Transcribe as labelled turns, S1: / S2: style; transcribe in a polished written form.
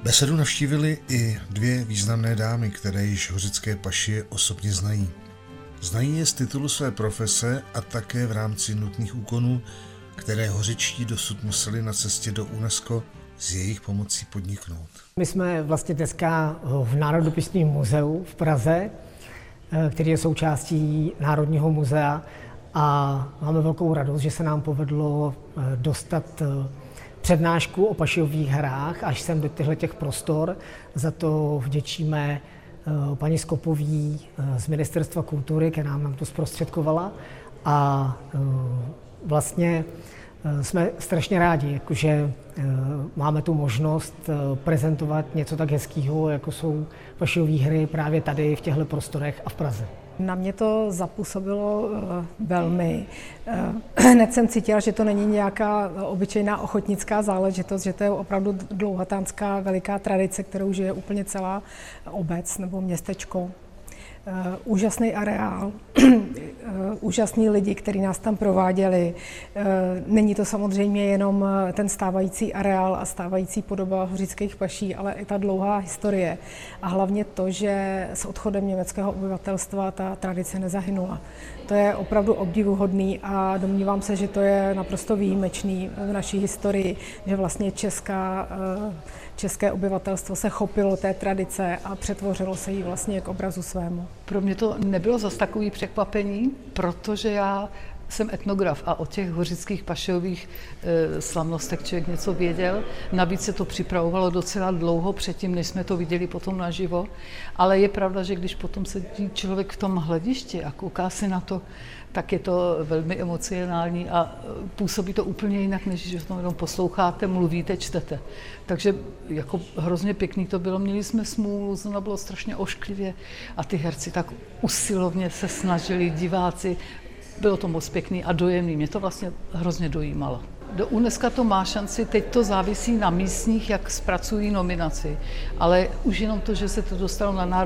S1: Besedu navštívili i dvě významné dámy, které již hořické pašie osobně znají. Znají je z titulu své profese a také v rámci nutných úkonů, které hořičtí dosud museli na cestě do UNESCO s jejich pomocí podniknout.
S2: My jsme vlastně dneska v Národopisním muzeu v Praze, který je součástí Národního muzea, a máme velkou radost, že se nám povedlo dostat přednášku o pašiových hrách až sem do těchto prostor. Za to vděčíme paní Skopový z Ministerstva kultury, která nám to zprostředkovala, a vlastně jsme strašně rádi, že máme tu možnost prezentovat něco tak hezkého, jako jsou pašiové hry právě tady v těchto prostorech a v Praze.
S3: Na mě to zapůsobilo velmi. Hned jsem cítila, že to není nějaká obyčejná ochotnická záležitost, že to je opravdu dlouhatánská veliká tradice, kterou žije úplně celá obec nebo městečko. Úžasný areál, úžasní lidi, kteří nás tam prováděli. Není to samozřejmě jenom ten stávající areál a stávající podoba hořických paší, ale i ta dlouhá historie. A hlavně to, že s odchodem německého obyvatelstva ta tradice nezahynula. To je opravdu obdivuhodný a domnívám se, že to je naprosto výjimečný v naší historii, že vlastně české obyvatelstvo se chopilo té tradice a přetvořilo se jí vlastně k obrazu svému.
S4: Pro mě to nebylo zas takový překvapení, protože já jsem etnograf a o těch hořických pašiových slavnostech člověk něco věděl. Navíc se to připravovalo docela dlouho předtím, než jsme to viděli potom naživo. Ale je pravda, že když potom sedí člověk v tom hledišti a kouká se na to, tak je to velmi emocionální a působí to úplně jinak, než že to jenom posloucháte, mluvíte, čtete. Takže jako hrozně pěkný to bylo. Měli jsme smůlu, zrovna bylo strašně ošklivě a ty herci tak usilovně se snažili, diváci. Bylo to moc pěkný a dojemný. Mě to vlastně hrozně dojímalo. Do UNESCO to má šanci, teď to závisí na místních, jak zpracují nominaci. Ale už jenom to, že se to dostalo na